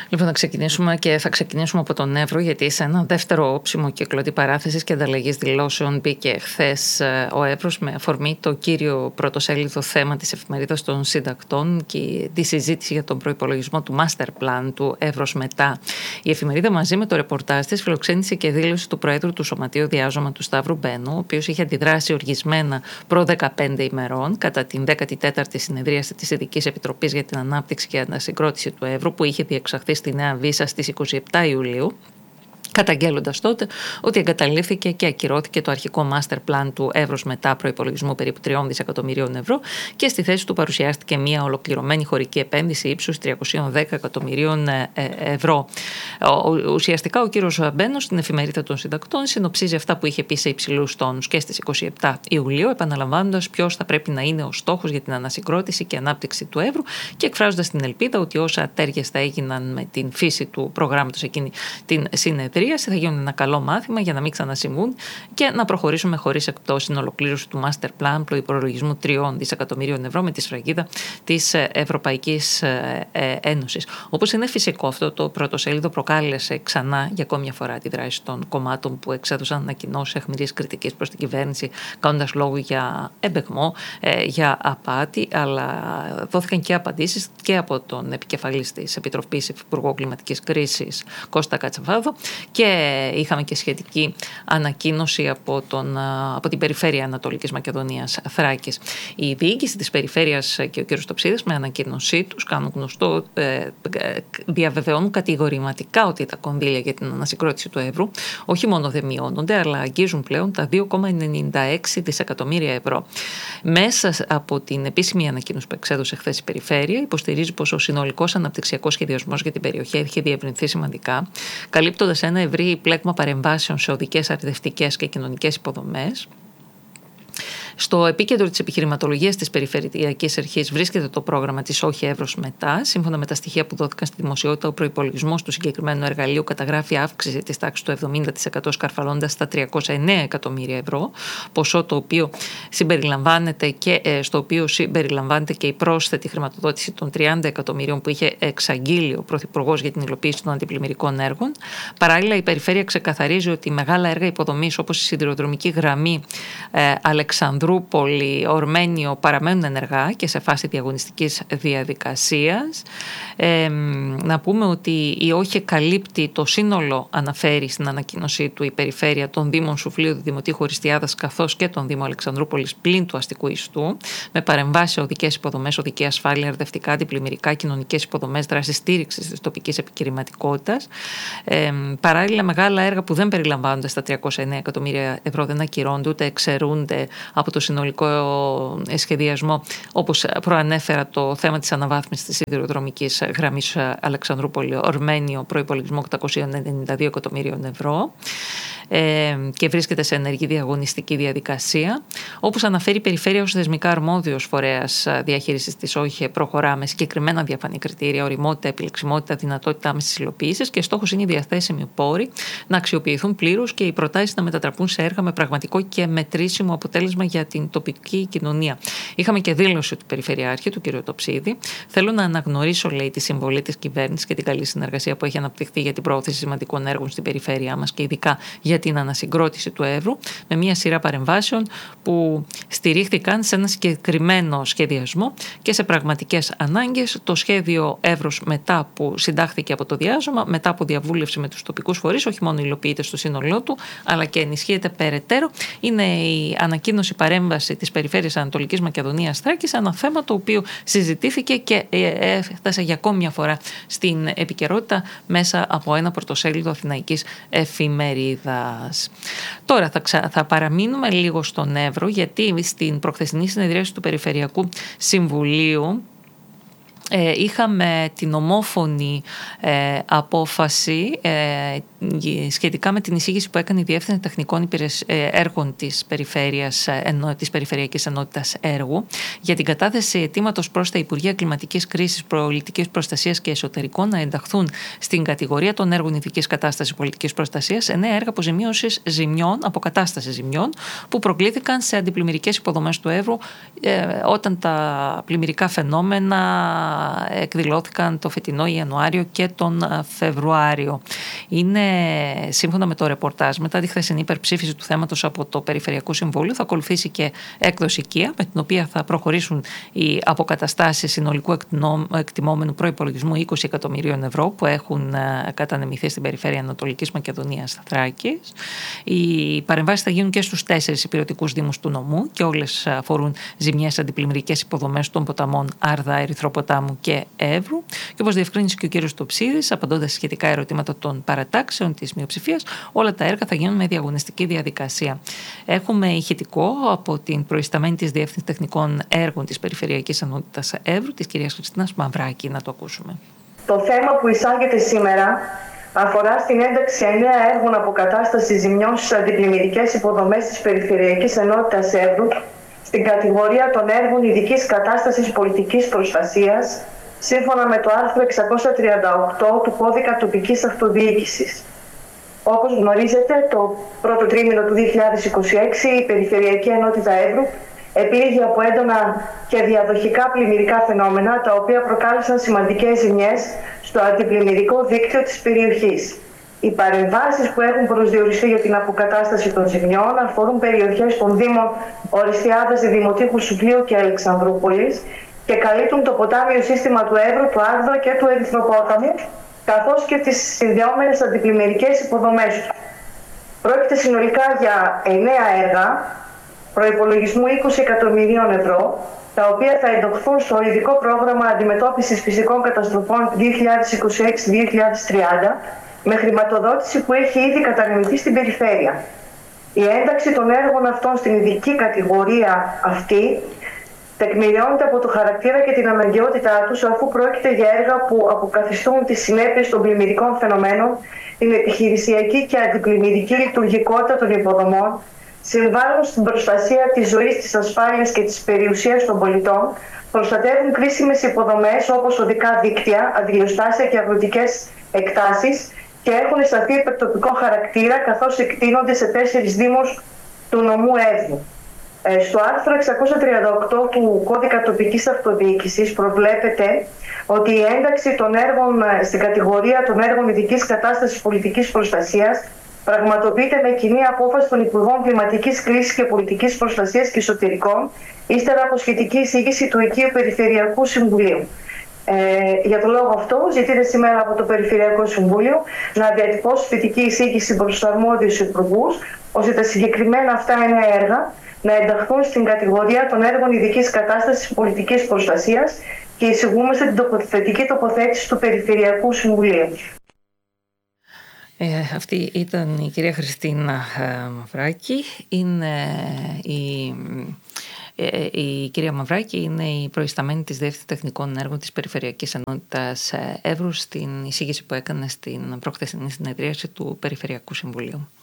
Λοιπόν, θα ξεκινήσουμε από τον Εύρο, γιατί σε ένα δεύτερο όψιμο κύκλο αντιπαράθεσης και ανταλλαγής δηλώσεων μπήκε χθες ο Εύρος με αφορμή το κύριο πρωτοσέλιδο θέμα της Εφημερίδας των Συντακτών και τη συζήτηση για τον προϋπολογισμό του Master Plan του Εύρος μετά. Η εφημερίδα μαζί με το ρεπορτάζ της φιλοξένησε και δήλωση του Προέδρου του Σωματείου Διάζωμα του Σταύρου Μπένου, ο οποίος είχε αντιδράσει οργισμένα προ 15 ημερών κατά την 14η συνεδρίαση της Ειδικής Επιτροπής για την Ανάπτυξη και Ανασυγκρότηση του Εύρου, που είχε διεξαχθεί στη Νέα Βίσα στις 27 Ιουλίου, καταγγέλλοντας τότε ότι εγκαταλείφθηκε και ακυρώθηκε το αρχικό master plan του Εύρος μετά προϋπολογισμού περίπου 3 δισεκατομμυρίων ευρώ και στη θέση του παρουσιάστηκε μια ολοκληρωμένη χωρική επένδυση ύψους 310 εκατομμυρίων ευρώ. Ουσιαστικά ο κύριος Μπένος στην Εφημερίδα των Συντακτών συνοψίζει αυτά που είχε πει σε υψηλούς τόνους και στις 27 Ιουλίου, επαναλαμβάνοντας ποιος θα πρέπει να είναι ο στόχος για την ανασυγκρότηση και ανάπτυξη του Εύρου και εκφράζοντας την ελπίδα ότι όσα ατέριες θα έγιναν με την φύση του προγράμματος εκείνη την συνεδρία θα γίνουν ένα καλό μάθημα για να μην ξανασυμβούν και να προχωρήσουμε χωρίς εκπτώσεις στην ολοκλήρωση του Master Plan προϋπολογισμού 3 δισεκατομμυρίων ευρώ με τη σφραγίδα της Ευρωπαϊκής Ένωσης. Όπως είναι φυσικό, αυτό το πρωτοσέλιδο προκάλεσε ξανά για ακόμη μια φορά τη δράση των κομμάτων που εξέδωσαν ανακοινώσεις αιχμηρής κριτικής προς την κυβέρνηση, κάνοντας λόγο για εμπεγμό, για απάτη, αλλά δόθηκαν και απαντήσεις και από τον επικεφαλής της Επιτροπής Υπουργού Κλιματικής Κρίσης Κώστα Κατσαβάδο, και είχαμε και σχετική ανακοίνωση από την Περιφέρεια Ανατολικής Μακεδονίας Θράκης. Η διοίκηση της Περιφέρειας και ο κ. Στοψίδης με ανακοίνωσή τους κάνουν γνωστό, διαβεβαιώνουν κατηγορηματικά ότι τα κονδύλια για την ανασυγκρότηση του Εύρου όχι μόνο δεν μειώνονται, αλλά αγγίζουν πλέον τα 2,96 δισεκατομμύρια ευρώ. Μέσα από την επίσημη ανακοίνωση που εξέδωσε χθες η Περιφέρεια, υποστηρίζει πως ο συνολικός αναπτυξιακός σχεδιασμός για την περιοχή έχει διευρυνθεί σημαντικά, καλύπτοντας ένα ευρύ πλέγμα παρεμβάσεων σε οδικές, αρδευτικές και κοινωνικές υποδομές. Στο επίκεντρο της επιχειρηματολογίας της Περιφερειακής Αρχής βρίσκεται το πρόγραμμα της Όχι Εύρος μετά. Σύμφωνα με τα στοιχεία που δόθηκαν στη δημοσιότητα, ο προϋπολογισμός του συγκεκριμένου εργαλείου καταγράφει αύξηση της τάξης του 70%, σκαρφαλώντας στα 309 εκατομμύρια ευρώ, ποσό το οποίο στο οποίο συμπεριλαμβάνεται και η πρόσθετη χρηματοδότηση των 30 εκατομμυρίων που είχε εξαγγείλει ο Πρωθυπουργός για την υλοποίηση των αντιπλημμυρικών έργων. Παράλληλα, η Περιφέρεια ξεκαθαρίζει ότι μεγάλα έργα υποδομής όπως η σιδηροδρομική γραμμή Αλεξανδρούπολη, Ορμένιο παραμένουν ενεργά και σε φάση διαγωνιστικής διαδικασίας. Να πούμε ότι η ΟΧΕ καλύπτει το σύνολο, αναφέρει στην ανακοίνωσή του η Περιφέρεια, των Δήμων Σουφλίου, Δημοτικού Χωριστιάδας καθώς και των Δήμων Αλεξανδρούπολης πλην του αστικού ιστού, με παρεμβάσεις σε οδικές υποδομές, οδική ασφάλεια, αρδευτικά, αντιπλημμυρικά, κοινωνικές υποδομές, δράσεις στήριξης της τοπικής επιχειρηματικότητας. Παράλληλα, μεγάλα έργα που δεν περιλαμβάνονται στα 309 εκατομμύρια ευρώ δεν ακυρώνται ούτε εξαιρούνται από το συνολικό σχεδιασμό, όπως προανέφερα, το θέμα της αναβάθμισης της σιδηροδρομικής γραμμής Αλεξανδρούπολη-Ορμένιο, προϋπολογισμό 892 εκατομμύριων ευρώ, και βρίσκεται σε ενεργή διαγωνιστική διαδικασία. Όπως αναφέρει η Περιφέρεια ως θεσμικά αρμόδιος φορέας διαχείρισης της ΟΧΕ, προχωρά με συγκεκριμένα διαφανή κριτήρια, ωριμότητα, επιλεξιμότητα, δυνατότητα άμεσης υλοποίησης και στόχος είναι οι διαθέσιμοι πόροι να αξιοποιηθούν πλήρως και οι προτάσεις να μετατραπούν σε έργα με πραγματικό και μετρήσιμο αποτέλεσμα για την τοπική κοινωνία. Είχαμε και δήλωση του Περιφερειάρχη, του κ. Τοψίδη. Θέλω να αναγνωρίσω, λέει, τη συμβολή της κυβέρνησης και την καλή συνεργασία που έχει αναπτυχθεί για την προώθηση σημαντικών έργων στην περιφέρειά μας και ειδικά για την ανασυγκρότηση του Εύρου, με μια σειρά παρεμβάσεων που στηρίχθηκαν σε ένα συγκεκριμένο σχεδιασμό και σε πραγματικές ανάγκες. Το σχέδιο Εύρος μετά που συντάχθηκε από το Διάζωμα, μετά από διαβούλευση με τους τοπικούς φορείς, όχι μόνο υλοποιείται στο σύνολό του, αλλά και ενισχύεται περαιτέρω. Είναι η ανακοίνωση παρέμβαση της Περιφέρειας Ανατολικής Μακεδονίας Θράκης, ένα θέμα το οποίο συζητήθηκε και έφτασε για ακόμη μια φορά στην επικαιρότητα μέσα από ένα πρωτοσέλιδο αθηναϊκής εφημερίδας. Τώρα θα παραμείνουμε λίγο στον Εύρο, γιατί στην προχθεσινή συνεδρίαση του Περιφερειακού Συμβουλίου είχαμε την ομόφωνη απόφαση σχετικά με την εισήγηση που έκανε η Διεύθυνση Τεχνικών Έργων της Περιφερειακής Ενότητας Έργου για την κατάθεση αιτήματος προς τα Υπουργεία Κλιματικής Κρίσης, Πολιτικής Προστασίας και Εσωτερικών να ενταχθούν στην κατηγορία των έργων ειδικής κατάστασης πολιτικής προστασίας 9 έργα αποζημίωσης ζημιών, αποκατάστασης ζημιών που προκλήθηκαν σε αντιπλημμυρικές υποδομές του Εύρου όταν τα πλημμυρικά φαινόμενα εκδηλώθηκαν το φετινό Ιανουάριο και τον Φεβρουάριο. Είναι, σύμφωνα με το ρεπορτάζ, μετά τη χθεσινή υπερψήφιση του θέματος από το Περιφερειακό Συμβούλιο, θα ακολουθήσει και έκδοση οικία, με την οποία θα προχωρήσουν οι αποκαταστάσεις συνολικού εκτιμόμενου προϋπολογισμού 20 εκατομμυρίων ευρώ που έχουν κατανεμηθεί στην περιφέρεια Ανατολικής Μακεδονίας Θράκης. Οι παρεμβάσεις θα γίνουν και στους 4 υπηρετικούς δήμους του νομού και όλες αφορούν ζημιές αντιπλημμυρικές υποδομές των ποταμών Άρδα, Ερυθροποτάμου και Εύρου. Και όπως διευκρίνησε και ο κ. Τοψίδης, απαντώντας σχετικά ερωτήματα των παρατάξεων της μειοψηφίας, όλα τα έργα θα γίνουν με διαγωνιστική διαδικασία. Έχουμε ηχητικό από την προϊσταμένη της Διεύθυνσης Τεχνικών Έργων της Περιφερειακής Ενότητας Εύρου, της κυρίας Χριστίνας Μαυράκη. Να το ακούσουμε. Το θέμα που εισάγεται σήμερα αφορά στην ένταξη 9 έργων αποκατάστασης ζημιών στις αντιπλημμυρικές υποδομές της Περιφερειακής Ενότητας Εύρου στην κατηγορία των έργων ειδικής κατάστασης πολιτικής προστασίας, σύμφωνα με το άρθρο 638 του Κώδικα Τοπικής Αυτοδιοίκησης. Όπως γνωρίζετε, το πρώτο τρίμηνο του 2026 η Περιφερειακή Ενότητα Εύρου επλήγει από έντονα και διαδοχικά πλημμυρικά φαινόμενα, τα οποία προκάλεσαν σημαντικές ζημιές στο αντιπλημμυρικό δίκτυο της περιοχής. Οι παρεμβάσεις που έχουν προσδιοριστεί για την αποκατάσταση των ζημιών αφορούν περιοχές των Δήμων Οριστιάδας, Δημοτήχου Σουβλίου και Αλεξανδρούπολης και καλύπτουν το ποτάμιο σύστημα του Εύρου, του Άρδρα και του Ερυθροπόταμου, καθώς και τις συνδεόμενες αντιπλημμυρικές υποδομές του. Πρόκειται συνολικά για 9 έργα προϋπολογισμού 20 εκατομμυρίων ευρώ, τα οποία θα εντοχθούν στο ειδικό πρόγραμμα αντιμετώπισης φυσικών καταστροφών 2026-2030, με χρηματοδότηση που έχει ήδη κατανεμηθεί στην περιφέρεια. Η ένταξη των έργων αυτών στην ειδική κατηγορία αυτή τεκμηριώνεται από το χαρακτήρα και την αναγκαιότητά τους, αφού πρόκειται για έργα που αποκαθιστούν τις συνέπειες των πλημμυρικών φαινομένων, την επιχειρησιακή και αντιπλημμυρική λειτουργικότητα των υποδομών, συμβάλλουν στην προστασία της ζωής, της ασφάλειας και της περιουσίας των πολιτών, προστατεύουν κρίσιμες υποδομές όπως οδικά δίκτυα, αντιλιοστάσια και αγροτικές εκτάσεις και έχουν σαφή υπερτοπικό χαρακτήρα, καθώς εκτείνονται σε 4 δήμους του νομού Εύρου. Στο άρθρο 638 του Κώδικα Τοπικής Αυτοδιοίκησης προβλέπεται ότι η ένταξη των έργων στην κατηγορία των έργων ειδικής κατάστασης πολιτικής προστασίας πραγματοποιείται με κοινή απόφαση των Υπουργών Κλιματικής Κρίσης και Πολιτικής Προστασίας και Εσωτερικών, ύστερα από σχετική εισήγηση του Οικείου Περιφερειακού Συμβουλίου. Για τον λόγο αυτό, ζητείται σήμερα από το Περιφερειακό Συμβούλιο να διατυπώσει θετική εισήγηση προς τους αρμόδιους υπουργούς, ώστε τα συγκεκριμένα αυτά 9 έργα να ενταχθούν στην κατηγορία των έργων ειδικής κατάστασης πολιτικής προστασίας και εισηγούμαστε την θετική τοποθέτηση του Περιφερειακού Συμβουλίου. Αυτή ήταν η κυρία Χριστίνα Μαυράκη. Η κυρία Μαυράκη είναι η προϊσταμένη της Διεύθυνσης Τεχνικών Έργων της Περιφερειακής Ενότητας Εύρου στην εισήγηση που έκανε στην προχθεσινή συνεδρίαση του Περιφερειακού Συμβουλίου.